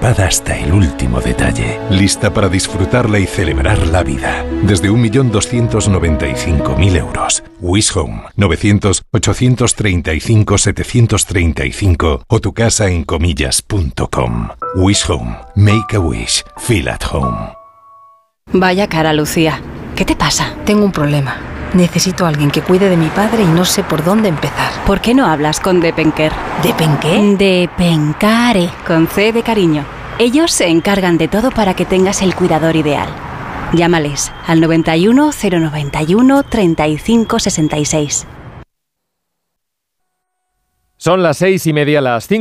preocupada hasta el último detalle, lista para disfrutarla y celebrar la vida. Desde 1.295.000 euros. Wish Home, 900-835-735 o tucasaencomillas.com. Wish Home. Make a wish. Feel at home. Vaya cara, Lucía. ¿Qué te pasa? Tengo un problema. Necesito a alguien que cuide de mi padre y no sé por dónde empezar. ¿Por qué no hablas con Depenker? ¿Depenqué? Depencare, con C de cariño. Ellos se encargan de todo para que tengas el cuidador ideal. Llámales al 91 091 35 66. Son las 6:30, las 5.